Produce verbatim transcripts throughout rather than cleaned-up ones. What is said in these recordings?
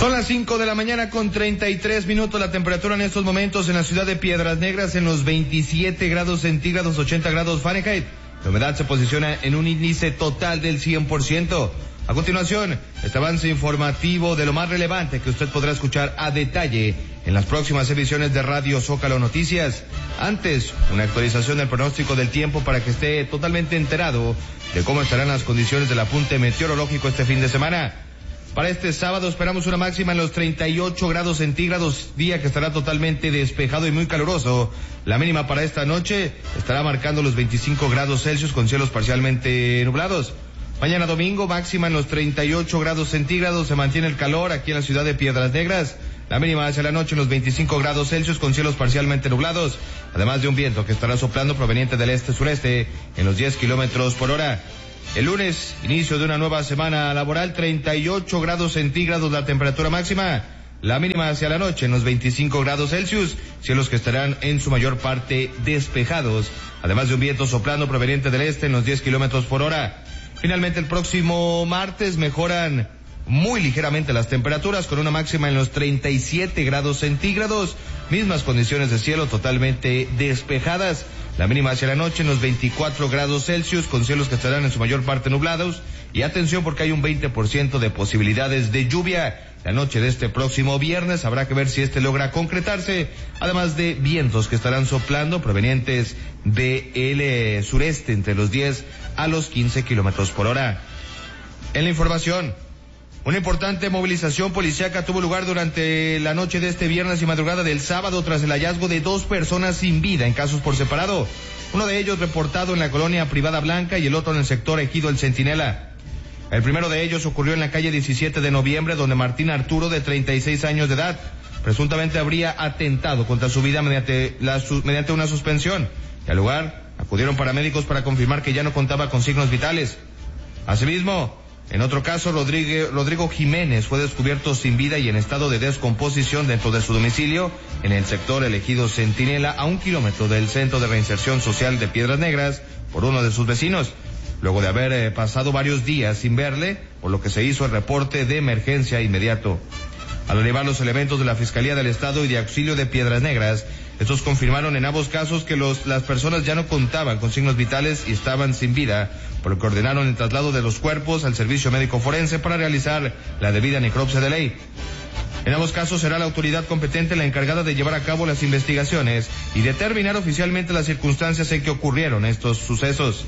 Son las cinco de la mañana con treinta y tres minutos, la temperatura en estos momentos en la ciudad de Piedras Negras en los veintisiete grados centígrados, ochenta grados Fahrenheit. La humedad se posiciona en un índice total del cien por ciento. A continuación, este avance informativo de lo más relevante que usted podrá escuchar a detalle en las próximas emisiones de Radio Zócalo Noticias. Antes, una actualización del pronóstico del tiempo para que esté totalmente enterado de cómo estarán las condiciones del apunte meteorológico este fin de semana. Para este sábado esperamos una máxima en los treinta y ocho grados centígrados, día que estará totalmente despejado y muy caluroso. La mínima para esta noche estará marcando los veinticinco grados Celsius con cielos parcialmente nublados. Mañana domingo, máxima en los treinta y ocho grados centígrados, se mantiene el calor aquí en la ciudad de Piedras Negras. La mínima hacia la noche en los veinticinco grados Celsius con cielos parcialmente nublados, además de un viento que estará soplando proveniente del este-sureste en los diez kilómetros por hora. El lunes, inicio de una nueva semana laboral, treinta y ocho grados centígrados la temperatura máxima, la mínima hacia la noche en los veinticinco grados Celsius, cielos que estarán en su mayor parte despejados, además de un viento soplando proveniente del este en los diez kilómetros por hora. Finalmente el próximo martes mejoran muy ligeramente las temperaturas con una máxima en los treinta y siete grados centígrados, mismas condiciones de cielo totalmente despejadas. La mínima hacia la noche en los veinticuatro grados Celsius con cielos que estarán en su mayor parte nublados. Y atención porque hay un veinte por ciento de posibilidades de lluvia. La noche de este próximo viernes habrá que ver si este logra concretarse. Además de vientos que estarán soplando provenientes del eh, sureste entre los diez a los quince kilómetros por hora. En la información, una importante movilización policíaca tuvo lugar durante la noche de este viernes y madrugada del sábado tras el hallazgo de dos personas sin vida en casos por separado. Uno de ellos reportado en la colonia Privada Blanca y el otro en el sector Ejido El Centinela. El primero de ellos ocurrió en la calle diecisiete de noviembre, donde Martín Arturo, de treinta y seis años de edad, presuntamente habría atentado contra su vida mediante, la, mediante una suspensión. Y al lugar acudieron paramédicos para confirmar que ya no contaba con signos vitales. Asimismo, en otro caso, Rodrigo, Rodrigo Jiménez fue descubierto sin vida y en estado de descomposición dentro de su domicilio en el sector Ejido Centinela, a un kilómetro del Centro de Reinserción Social de Piedras Negras, por uno de sus vecinos, luego de haber eh, pasado varios días sin verle, por lo que se hizo el reporte de emergencia inmediato. Al arribar los elementos de la Fiscalía del Estado y de Auxilio de Piedras Negras, estos confirmaron en ambos casos que los, las personas ya no contaban con signos vitales y estaban sin vida, por lo que ordenaron el traslado de los cuerpos al servicio médico forense para realizar la debida necropsia de ley. En ambos casos será la autoridad competente la encargada de llevar a cabo las investigaciones y determinar oficialmente las circunstancias en que ocurrieron estos sucesos.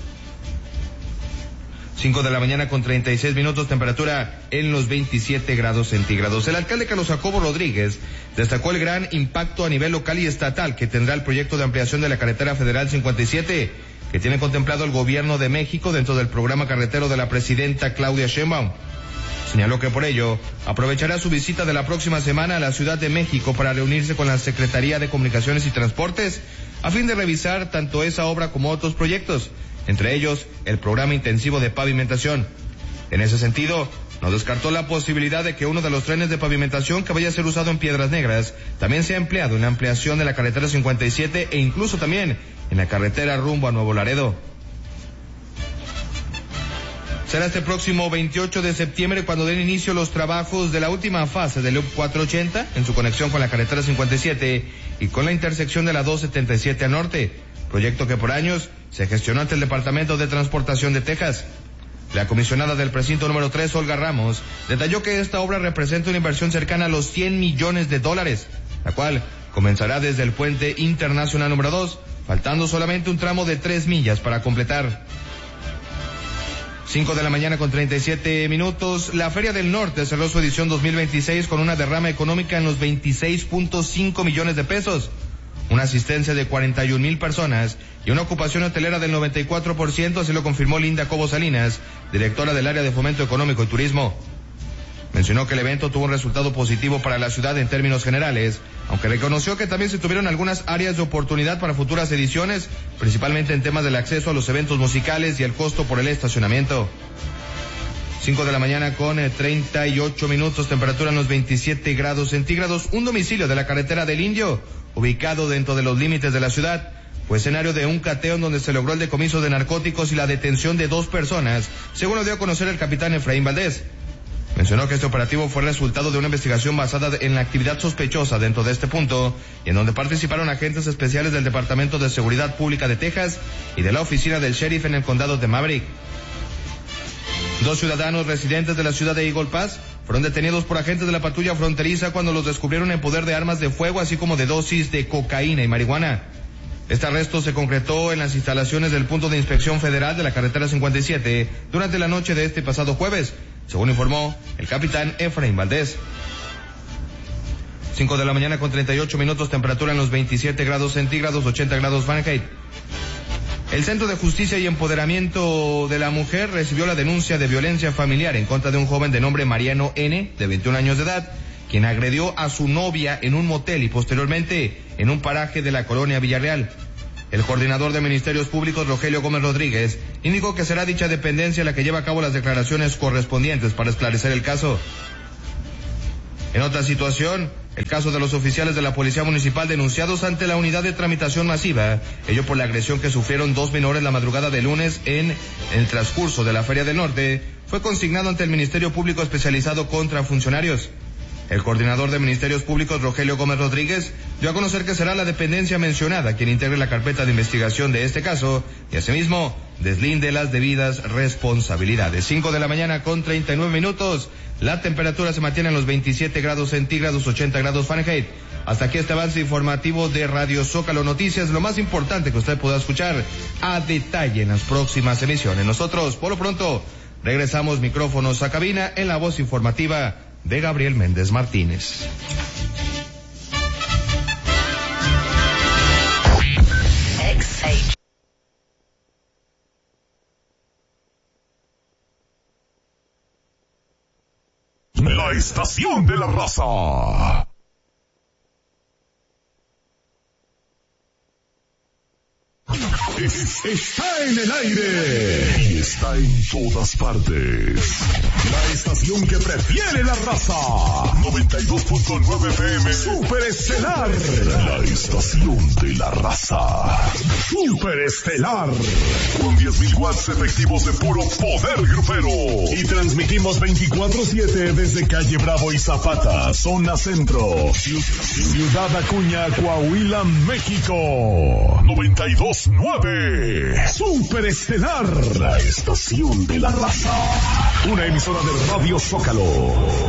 cinco de la mañana con treinta y seis minutos, temperatura en los veintisiete grados centígrados. El alcalde Carlos Jacobo Rodríguez destacó el gran impacto a nivel local y estatal que tendrá el proyecto de ampliación de la carretera federal cincuenta y siete, que tiene contemplado el gobierno de México dentro del programa carretero de la presidenta Claudia Sheinbaum. Señaló que por ello aprovechará su visita de la próxima semana a la Ciudad de México para reunirse con la Secretaría de Comunicaciones y Transportes a fin de revisar tanto esa obra como otros proyectos, entre ellos el programa intensivo de pavimentación. En ese sentido, no descartó la posibilidad de que uno de los trenes de pavimentación que vaya a ser usado en Piedras Negras también sea empleado en la ampliación de la carretera cincuenta y siete e incluso también en la carretera rumbo a Nuevo Laredo. Será este próximo veintiocho de septiembre cuando den inicio los trabajos de la última fase del Loop cuatrocientos ochenta en su conexión con la carretera cincuenta y siete y con la intersección de la doscientos setenta y siete al norte, proyecto que por años se gestionó ante el Departamento de Transportación de Texas. La comisionada del precinto número tres, Olga Ramos, detalló que esta obra representa una inversión cercana a los cien millones de dólares, la cual comenzará desde el puente internacional número dos, faltando solamente un tramo de tres millas para completar. cinco de la mañana con treinta y siete minutos, la Feria del Norte cerró su edición dos mil veintiséis con una derrama económica en los veintiséis punto cinco millones de pesos, una asistencia de cuarenta y un mil personas y una ocupación hotelera del noventa y cuatro por ciento, así lo confirmó Linda Cobo Salinas, directora del área de Fomento Económico y Turismo. Mencionó que el evento tuvo un resultado positivo para la ciudad en términos generales, aunque reconoció que también se tuvieron algunas áreas de oportunidad para futuras ediciones, principalmente en temas del acceso a los eventos musicales y el costo por el estacionamiento. cinco de la mañana con treinta y ocho minutos, temperatura en los veintisiete grados centígrados. Un domicilio de la carretera del Indio, ubicado dentro de los límites de la ciudad, fue escenario de un cateo en donde se logró el decomiso de narcóticos y la detención de dos personas, según lo dio a conocer el capitán Efraín Valdés. Mencionó que este operativo fue resultado de una investigación basada en la actividad sospechosa dentro de este punto y en donde participaron agentes especiales del Departamento de Seguridad Pública de Texas y de la oficina del sheriff en el condado de Maverick. Dos ciudadanos residentes de la ciudad de Eagle Pass fueron detenidos por agentes de la patrulla fronteriza cuando los descubrieron en poder de armas de fuego, así como de dosis de cocaína y marihuana. Este arresto se concretó en las instalaciones del punto de inspección federal de la carretera cincuenta y siete durante la noche de este pasado jueves, según informó el capitán Efraín Valdés. cinco de la mañana con treinta y ocho minutos, temperatura en los veintisiete grados centígrados, ochenta grados Fahrenheit. El Centro de Justicia y Empoderamiento de la Mujer recibió la denuncia de violencia familiar en contra de un joven de nombre Mariano N., de veintiún años de edad, quien agredió a su novia en un motel y posteriormente en un paraje de la colonia Villarreal. El coordinador de Ministerios Públicos, Rogelio Gómez Rodríguez, indicó que será dicha dependencia la que lleva a cabo las declaraciones correspondientes para esclarecer el caso. En otra situación, el caso de los oficiales de la Policía Municipal denunciados ante la Unidad de Tramitación Masiva, ello por la agresión que sufrieron dos menores la madrugada de lunes en el transcurso de la Feria del Norte, fue consignado ante el Ministerio Público Especializado contra Funcionarios. El coordinador de Ministerios Públicos, Rogelio Gómez Rodríguez, dio a conocer que será la dependencia mencionada quien integre la carpeta de investigación de este caso y asimismo deslinde las debidas responsabilidades. cinco de la mañana con treinta y nueve minutos, la temperatura se mantiene en los veintisiete grados centígrados, ochenta grados Fahrenheit. Hasta aquí este avance informativo de Radio Zócalo Noticias, lo más importante que usted pueda escuchar a detalle en las próximas emisiones. Nosotros, por lo pronto, regresamos micrófonos a cabina en la voz informativa de Gabriel Méndez Martínez. La estación de la raza. Es, está en el aire y está en todas partes. La estación que prefiere la raza. noventa y dos punto nueve F M. Super Estelar. La estación de la raza. Super Estelar. Con diez mil watts efectivos de puro poder grupero. Y transmitimos veinticuatro siete desde calle Bravo y Zapata, zona centro. Ciudad Acuña, Coahuila, México. noventa y dos punto nueve. Super Estelar, la estación de la raza. Una emisora de Radio Zócalo.